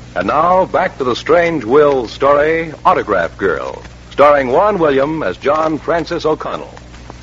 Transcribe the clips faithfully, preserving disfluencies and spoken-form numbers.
And now, back to the strange Will story, Autograph Girl, starring Warren William as John Francis O'Connell.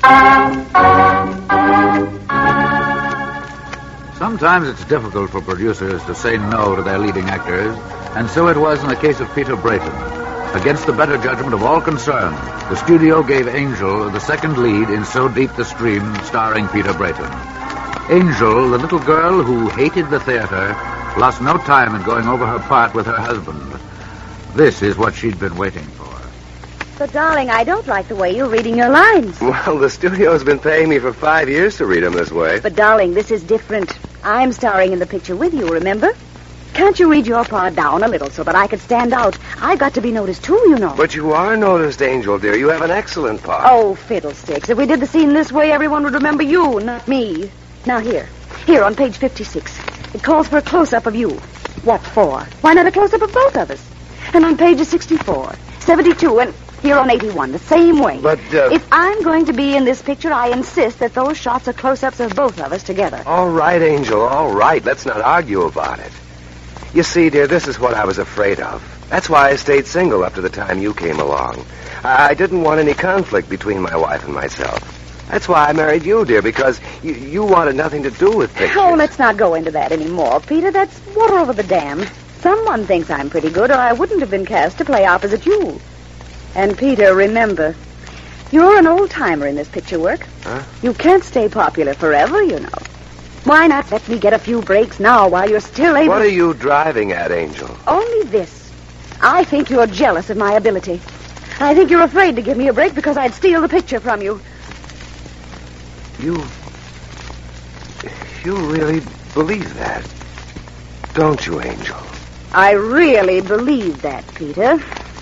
Sometimes it's difficult for producers to say no to their leading actors, and so it was in the case of Peter Brayton. Against the better judgment of all concerned, the studio gave Angel the second lead in So Deep the Stream, starring Peter Brayton. Angel, the little girl who hated the theater, lost no time in going over her part with her husband. This is what she'd been waiting for. But, darling, I don't like the way you're reading your lines. Well, the studio's been paying me for five years to read them this way. But, darling, this is different. I'm starring in the picture with you, remember? Can't you read your part down a little so that I could stand out? I've got to be noticed, too, you know. But you are noticed, Angel, dear. You have an excellent part. Oh, fiddlesticks. If we did the scene this way, everyone would remember you, not me. Now, here. Here, on page fifty-six. It calls for a close-up of you. What for? Why not a close-up of both of us? And on pages sixty-four, seventy-two, and here on eighty-one, the same way. But, uh... If I'm going to be in this picture, I insist that those shots are close-ups of both of us together. All right, Angel, all right. Let's not argue about it. You see, dear, this is what I was afraid of. That's why I stayed single up to the time you came along. I didn't want any conflict between my wife and myself. That's why I married you, dear, because you, you wanted nothing to do with pictures. Oh, let's not go into that anymore, Peter. That's water over the dam. Someone thinks I'm pretty good, or I wouldn't have been cast to play opposite you. And, Peter, remember, you're an old-timer in this picture work. Huh? You can't stay popular forever, you know. Why not let me get a few breaks now while you're still able... What are you driving at, Angel? Only this. I think you're jealous of my ability. I think you're afraid to give me a break because I'd steal the picture from you. You... You really believe that, don't you, Angel? I really believe that, Peter.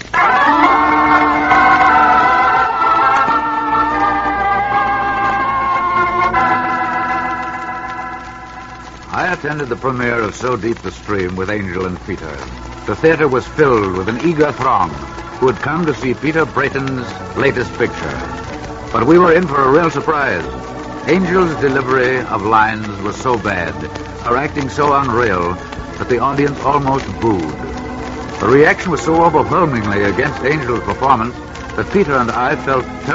I attended the premiere of So Deep the Stream with Angel and Peter. The theater was filled with an eager throng who had come to see Peter Brayton's latest picture. But we were in for a real surprise. Angel's delivery of lines was so bad, her acting so unreal, that the audience almost booed. The reaction was so overwhelmingly against Angel's performance that Peter and I felt terrible.